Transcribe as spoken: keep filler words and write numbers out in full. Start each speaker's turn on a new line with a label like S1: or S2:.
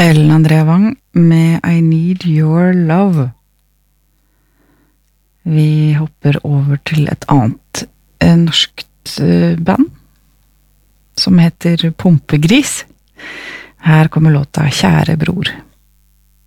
S1: Ellen Andrea Wang med I Need Your Love. Vi hopper over til et annet eh, norskt eh, band som heter Pumpegris. Her kommer låta Kjære bror.